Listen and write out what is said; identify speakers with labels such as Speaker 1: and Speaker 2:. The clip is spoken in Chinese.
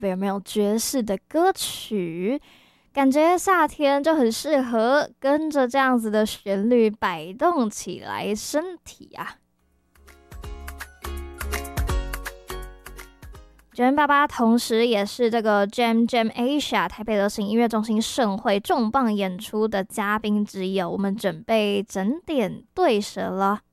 Speaker 1: 有没有爵士的歌曲？感觉夏天就很适合跟着这样子的旋律摆动起来身体啊。9m88同时也是这个 Jam Jam Asia 台北流行音乐中心盛会重磅演出的嘉宾之一哦，我们准备整点对舌了。